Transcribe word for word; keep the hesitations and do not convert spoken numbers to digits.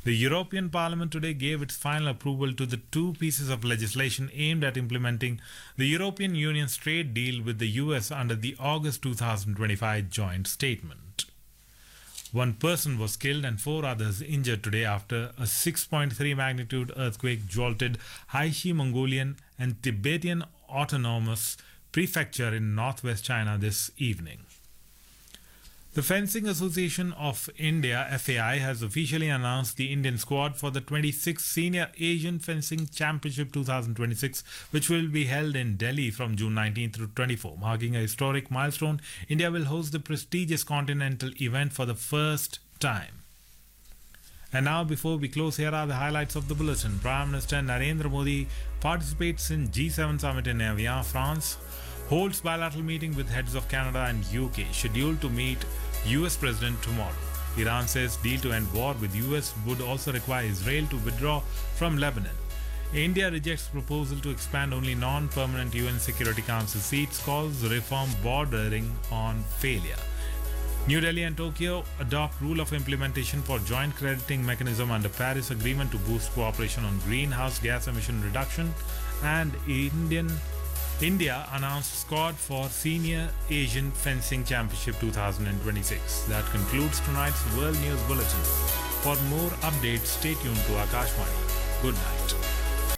The European Parliament today gave its final approval to the two pieces of legislation aimed at implementing the European Union's trade deal with the U S under the August twenty twenty-five joint statement. One person was killed and four others injured today after a six point three magnitude earthquake jolted Haishi Mongolian and Tibetan Autonomous Prefecture in northwest China this evening. The Fencing Association of India F A I has officially announced the Indian squad for the twenty-sixth Senior Asian Fencing Championship twenty twenty-six, which will be held in Delhi from June nineteenth through twenty-fourth. Marking a historic milestone, India will host the prestigious continental event for the first time. And now, before we close, here are the highlights of the bulletin. Prime Minister Narendra Modi participates in G seven summit in Evian, France. Holds bilateral meeting with heads of Canada and U K, scheduled to meet U S President tomorrow. Iran says deal to end war with U S would also require Israel to withdraw from Lebanon. India rejects proposal to expand only non-permanent U N Security Council seats, calls reform bordering on failure. New Delhi and Tokyo adopt rule of implementation for joint crediting mechanism under Paris Agreement to boost cooperation on greenhouse gas emission reduction. And Indian India announced squad for Senior Asian Fencing Championship twenty twenty-six. That concludes tonight's World News Bulletin. For more updates, stay tuned to Akashvani. Good night.